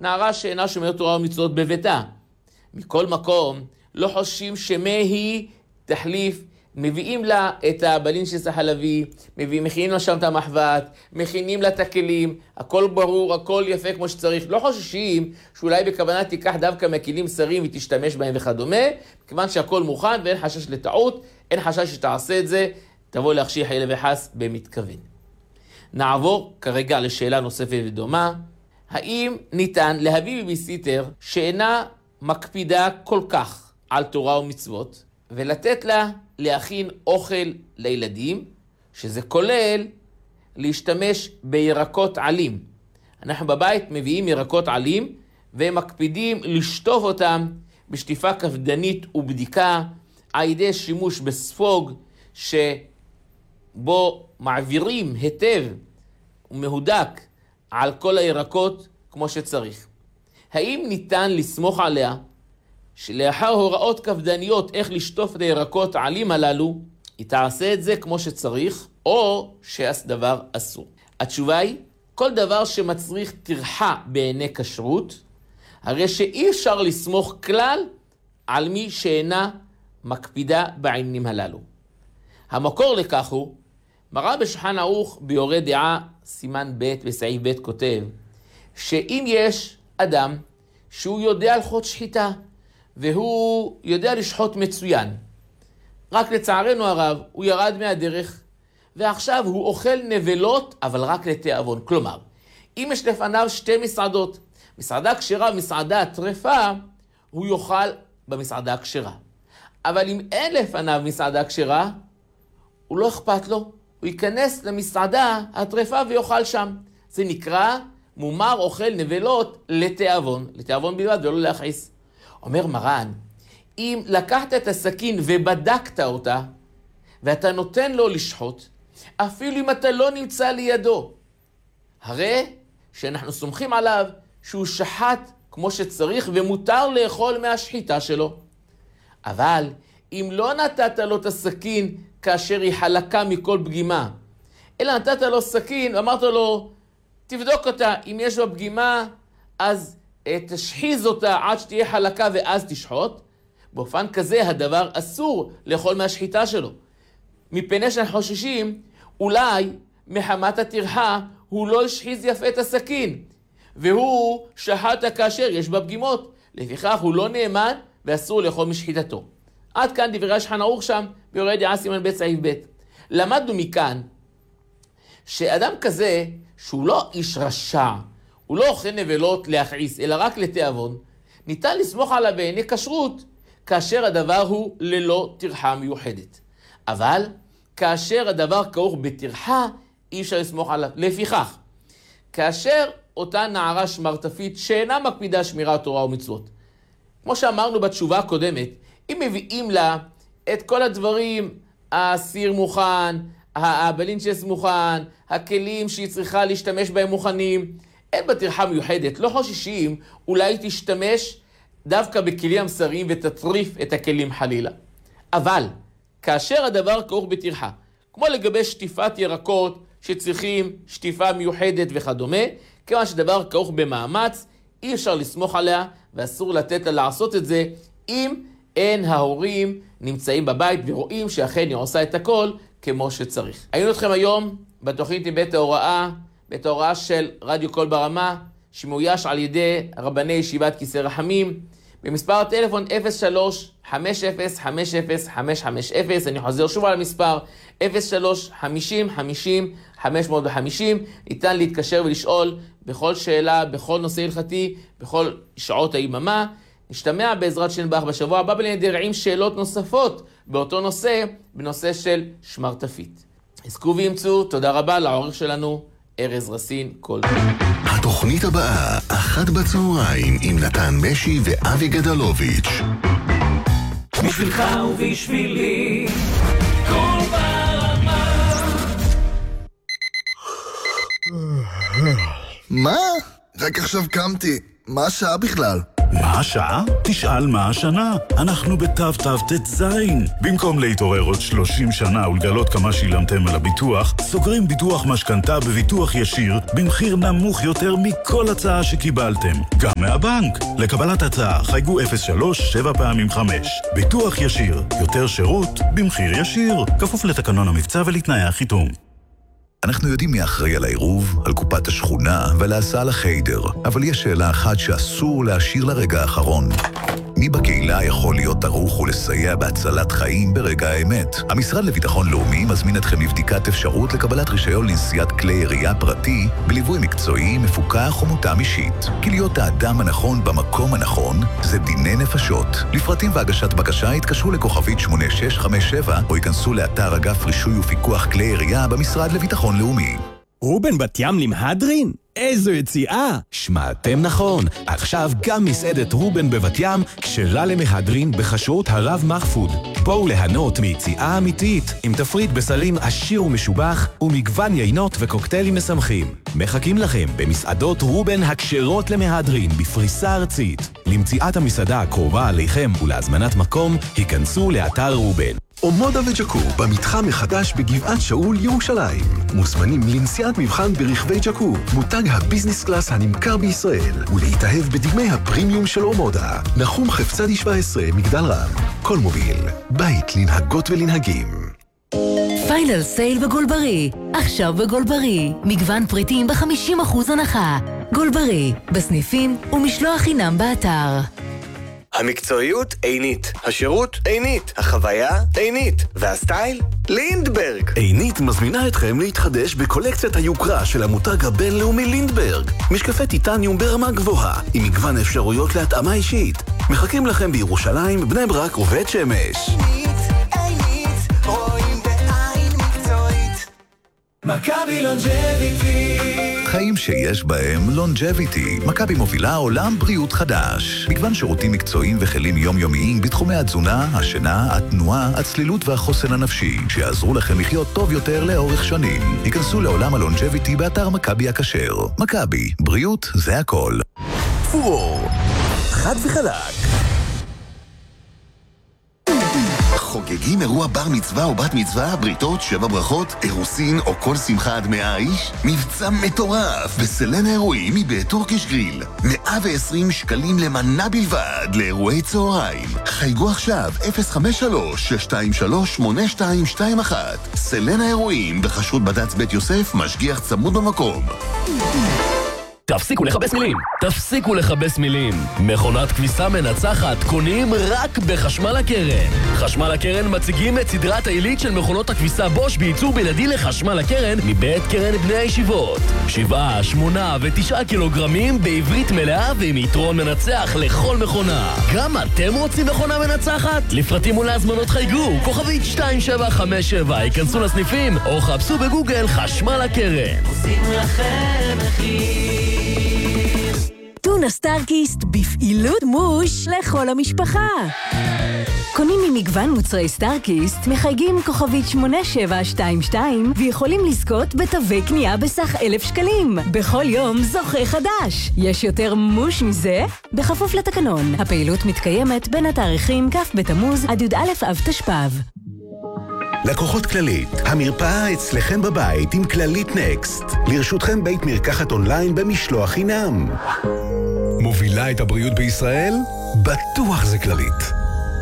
נערה שאינה שומרת תורה ומצוות בביתה. מכל מקום, לא חושבים שמהי תחליף, מביאים לה את הבלינצ'ס החלבי, מכינים לה שם את המחבת, מכינים לה את הכלים, הכל ברור, הכל יפה כמו שצריך. לא חוששים שאולי בכוונה תיקח דווקא מהכלים שרים ותשתמש בהם וכדומה, כיוון שהכל מוכן ואין חשש לטעות, אין חשש שתעשה את זה, תבוא להכשיר חלילה וחס במתכוון. נעבור כרגע לשאלה נוספת ודומה, האם ניתן להביא בייביסיטר שאינה מקפידה כל כך על תורה ומצוות, ולתת לה להכין אוכל לילדים, שזה כולל להשתמש בירקות עלים. אנחנו בבית מביאים ירקות עלים, ומקפידים לשטוף אותם בשטיפה קפדנית ובדיקה, על ידי שימוש בספוג, שבו מעבירים היטב ומהודק על כל הירקות כמו שצריך. האם ניתן לסמוך עליה שלאחר הוראות קפדניות איך לשטוף את הירקות העלים הללו, היא תעשה את זה כמו שצריך, או שהדבר אסור? התשובה היא, כל דבר שמצריך טרחה בעיני כשרות, הרי שאי אפשר לסמוך כלל על מי שאינה מקפידה בעניינים הללו. המקור לכך הוא, מראה בשולחן ערוך ביורה דעה סימן ב' בסעיף ב' כותב, שאם יש אדם שהוא יודע הלכות שחיטה, והוא יודע לשחוט מצוין, רק לצערנו הרב הוא ירד מהדרך, ועכשיו הוא אוכל נבלות אבל רק לתיאבון. כלומר, אם יש לפניו שתי מסעדות, מסעדה כשרה ומסעדה טרפה, הוא יאכל במסעדה הכשרה. אבל אם אין לפניו מסעדה כשרה, הוא לא אכפת לו, הוא ייכנס למסעדה הטרפה ויאכל שם. זה נקרא מומר אוכל נבלות לתיאבון, לתיאבון בלבד ולא להכעיס. אומר מרן, אם לקחת את הסכין ובדקת אותה, ואתה נותן לו לשחוט, אפילו אם אתה לא נמצא לידו, הרי שאנחנו סומכים עליו שהוא שחט כמו שצריך ומותר לאכול מהשחיטה שלו. אבל אם לא נתת לו את הסכין כאשר היא חלקה מכל פגימה, אלא נתת לו סכין ואמרת לו, תבדוק אותה, אם יש בה פגימה, אז תשחיז אותה עד שתהיה חלקה ואז תשחוט, באופן כזה הדבר אסור לאכול מהשחיטה שלו. מפני שאנחנו חוששים, אולי מחמת הטרחה הוא לא השחיז יפה את הסכין, והוא שחט כאשר יש בה פגימות, לפיכך הוא לא נאמן ואסור לאכול משחיטתו. עד כאן דברי השולחן ערוך שם ביורה דעה סימן ב' סעיף ב'. למדנו מכאן שאדם כזה שהוא לא איש רשע, הוא לא אוכל נבלות להכעיס, אלא רק לתיאבון, ניתן לסמוך עליו בעיני כשרות, כאשר הדבר הוא ללא טרחה מיוחדת. אבל כאשר הדבר כרוך בטרחה, אי אפשר לסמוך עליו. לפיכך, כאשר אותה נערה שמרטפית שאינה מקפידה שמירת תורה ומצוות, כמו שאמרנו בתשובה הקודמת, אם מביאים לה את כל הדברים, הסיר מוכן, הבלינצ'ס מוכן, הכלים שהיא צריכה להשתמש בהם מוכנים, אין בטרחה מיוחדת, לא חוששים, אולי תשתמש דווקא בכלים המסרים ותטריף את הכלים חלילה. אבל כאשר הדבר כרוך בטרחה, כמו לגבי שטיפת ירקות שצריכים שטיפה מיוחדת וכדומה, כיוון שדבר כרוך במאמץ, אי אפשר לסמוך עליה ואסור לתת לה לעשות את זה אם אין ההורים נמצאים בבית ורואים שאכן היא עושה את הכל כמו שצריך. היינו אתכם היום בתוכנית מבית ההוראה, בית ההוראה של רדיו קול ברמה, שמאויש על ידי רבני ישיבת כיסא רחמים, במספר הטלפון 03-50-50-550, אני חוזר שוב על המספר 03-50-50-550, ניתן להתקשר ולשאול בכל שאלה, בכל נושא הלכתי, בכל שעות היממה. נשתמע בעזרת שנבח בשבוע הבא בנדר עם שאלות נוספות באותו נושא, בנושא של שמרטפית. עסקו וימצאו, תודה רבה לעורך שלנו, ארז רסין, כל טוב. התוכנית הבאה, 13:00 עם נתן משי ואבי גדלוביץ'. בשבילך ובשבילי, כל ברמה. מה? רק עכשיו קמתי. מה השעה בכלל? מה השעה? תשאל מה השנה. אנחנו בתו תזין. במקום להתעורר עוד 30 שנה ולגלות כמה שילמתם על הביטוח, סוגרים ביטוח משכנתה בביטוח ישיר במחיר נמוך יותר מכל הצעה שקיבלתם. גם מהבנק. לקבלת הצעה חייגו 03-7x5. ביטוח ישיר. יותר שירות במחיר ישיר. כפוף לתקנון המבצע ולתנאי החיתום. אנחנו יודעים מי אחראי על העירוב, על קופת השכונה ועל ההסעה לחיידר, אבל יש שאלה אחת שאסור להשאיר לרגע האחרון. מי בקהילה יכול להיות ערוך ולסייע בהצלת חיים ברגע האמת? המשרד לביטחון לאומי מזמין אתכם לבדיקת אפשרות לקבלת רישיון לנסיעת כלי ירייה פרטי בליווי מקצועי, מפוקח ומותאם אישית. כי להיות האדם הנכון במקום הנכון זה דיני נפשות. לפרטים והגשת בקשה התקשרו לכוכבית 8657 או ייכנסו לאתר אגף רישוי ופיקוח כלי ירייה במשרד לביטחון לאומי. רובן בת ים למהדרין? איזו יציאה! שמעתם נכון, עכשיו גם מסעדת רובן בבת ים כשרה למהדרין בחשרות הרב מחפוד. בואו ליהנות מיציאה אמיתית עם תפריט בסלים עשיר ומשובח ומגוון יינות וקוקטיילים משמחים. מחכים לכם במסעדות רובן הכשרות למהדרין בפריסה ארצית. למציאת המסעדה הקרובה עליכם ולהזמנת מקום, היכנסו לאתר רובן. אומודה וג'קו במתחם מחדש בגבעת שאול ירושלים. מוזמנים לנסיעת מבחן ברכבי ג'קו, מותג הביזנס קלאס הנמכר בישראל, ולהתאהב בדגמי הפרימיום של אומודה. נחום חפצדי 17, מגדל רם. כל מוביל, בית לנהגות ולנהגים. פיינל סייל בגולברי. עכשיו בגולברי. מגוון פריטים ב-50% הנחה. גולברי, בסניפים ומשלוח חינם באתר. המקצועיות עינית, השירות עינית, החוויה עינית, והסטייל לינדברג. עינית מזמינה אתכם להתחדש בקולקציית היוקרה של המותג הבינלאומי לינדברג. משקפי טיטניום ברמה גבוהה, עם מגוון אפשרויות להתאמה אישית. מחכים לכם בירושלים, בני ברק ובית שמש. עינית, רואים בעין מקצועית. מכבי לונג'ביטי. חיים שיש בהם לונג'ביטי. מכבי מובילה עולם בריאות חדש. מגוון שירותים מקצועיים וכלים יומיומיים בתחומי התזונה, השינה, התנועה, הצלילות והחוסן הנפשי, שיעזרו לכם לחיות טוב יותר לאורך שנים. היכנסו לעולם הלונג'ביטי באתר מכבי הכשר. מכבי, בריאות זה הכל. פורור, חד וחלק. חוגגים אירוע בר מצווה או בת מצווה, בריתות, 7 ברכות, אירוסין או כל שמחה עד 100 איש? מבצע מטורף בסלן האירועים מבית טורקיש גריל. 120 שקלים למנה בלבד לאירועי צהריים. חייגו עכשיו 053-623-8221. סלן האירועים בחשרות בד"ץ בית יוסף, משגיח צמוד במקום. תפסיקו לחפש מילים, תפסיקו לחפש מילים. מכונת כביסה מנצחת קונים רק בחשמל הקרן. חשמל הקרן מציגים את סדרת העילית של מכונות הכביסה בוש בייצור בלעדי לחשמל הקרן מבית קרן בני הישיבות. 7, 8 ו9 קילוגרמים בעברית מלאה ועם יתרון מנצח לכל מכונה. גם אתם רוצים מכונה מנצחת? לפרטים ולהזמנות חייגו, כוכבית 2757, היכנסו לסניפים או חפשו בגוגל חשמל הקרן. עושים לכם מחיר. טונה סטארקיסט בפעילות מוש לכל המשפחה. קונים ממגוון מוצרי סטארקיסט, מחייגים כוכבית 8722 ויכולים לזכות בתווי קנייה בסך 1,000 שקלים. בכל יום זוכה חדש. יש יותר מוש מזה? בכפוף לתקנון. הפעילות מתקיימת בין התאריכים כ' בתמוז עד י"א אב תשפ"ב. לקוחות כללית, המרפאה אצלכם בבית עם כללית נקסט. לרשותכם בית מרקחת אונליין במשלוח חינם. מובילה את הבריאות בישראל? בטוח זה כללית.